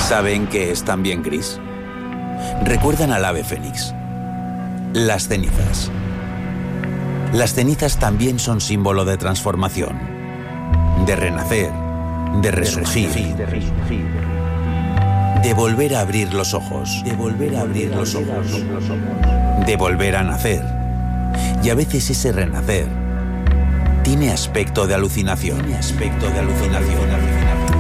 ¿Saben qué es también gris? Recuerdan al ave fénix. Las cenizas. Las cenizas también son símbolo de transformación, de renacer, de resurgir, de volver a abrir los ojos, de volver a nacer. Y a veces ese renacer tiene aspecto de alucinación.